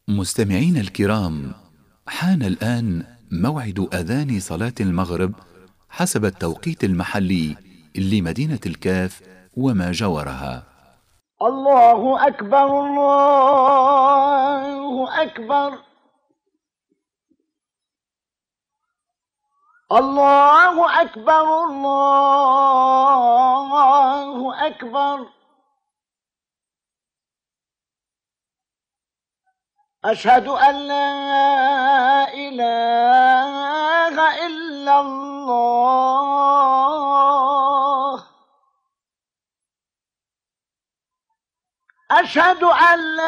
مستمعين الكرام، حان الآن موعد أذان صلاة المغرب حسب التوقيت المحلي لمدينة الكاف وما جاورها. الله أكبر الله أكبر الله أكبر الله أكبر. أشهد أن لا إله إلا الله. أشهد أن لا